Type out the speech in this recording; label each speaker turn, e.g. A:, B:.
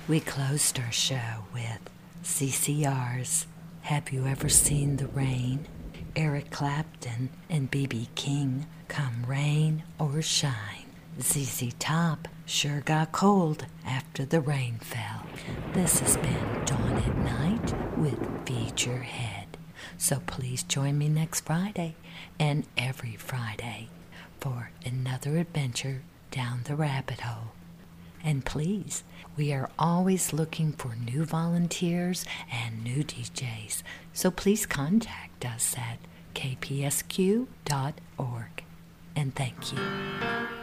A: We closed our show with CCR's Have You Ever Seen the Rain? Eric Clapton and B.B. King, Come Rain or Shine. ZZ Top, Sure Got Cold After the Rain Fell. This has been Dawn at Night with Feed Your Head. So please join me next Friday and every Friday for another adventure down the rabbit hole. And please, we are always looking for new volunteers and new DJs, so please contact us at kpsq.org. And thank you.